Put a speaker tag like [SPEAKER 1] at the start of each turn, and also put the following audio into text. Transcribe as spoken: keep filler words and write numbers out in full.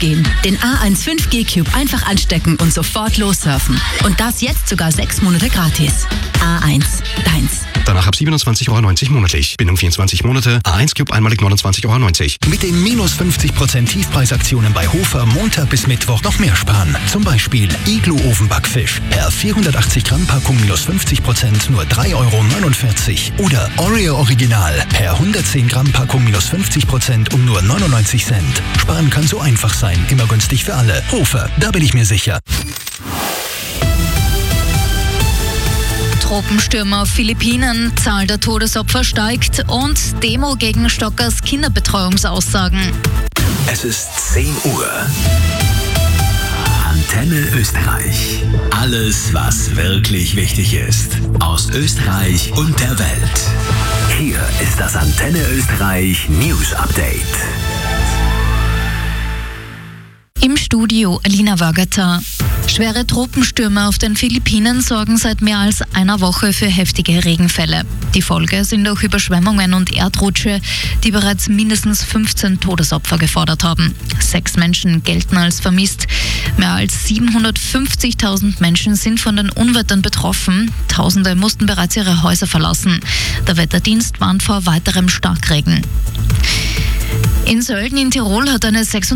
[SPEAKER 1] losgehen. Den A eins fünf G Cube einfach anstecken und sofort lossurfen. Und das jetzt sogar sechs Monate gratis. A eins, deins.
[SPEAKER 2] Danach ab siebenundzwanzig Euro neunzig monatlich. Bindung vierundzwanzig Monate. A eins Cube einmalig neunundzwanzig Euro neunzig.
[SPEAKER 3] Mit den minus fünfzig Prozent Tiefpreisaktionen bei Hofer Montag bis Mittwoch noch mehr sparen. Zum Beispiel Iglu-Ofenbackfisch per vierhundertachtzig Gramm Packung minus fünfzig Prozent nur drei Euro neunundvierzig. Oder Oreo Original per hundertzehn Gramm Packung minus fünfzig Prozent um nur neunundneunzig Cent. Sparen kann so einfach sein. Immer günstig für alle. Hofer, da bin ich mir sicher.
[SPEAKER 4] Tropenstürme auf Philippinen, Zahl der Todesopfer steigt und Demo gegen Stockers Kinderbetreuungsaussagen.
[SPEAKER 5] Es ist zehn Uhr. Antenne Österreich. Alles, was wirklich wichtig ist. Aus Österreich und der Welt. Hier ist das Antenne Österreich News Update.
[SPEAKER 4] Im Studio Alina Wagata. Schwere Tropenstürme auf den Philippinen sorgen seit mehr als einer Woche für heftige Regenfälle. Die Folge sind auch Überschwemmungen und Erdrutsche, die bereits mindestens fünfzehn Todesopfer gefordert haben. Sechs Menschen gelten als vermisst. Mehr als siebenhundertfünfzigtausend Menschen sind von den Unwettern betroffen. Tausende mussten bereits ihre Häuser verlassen. Der Wetterdienst warnt vor weiterem Starkregen. In Sölden in Tirol hat eine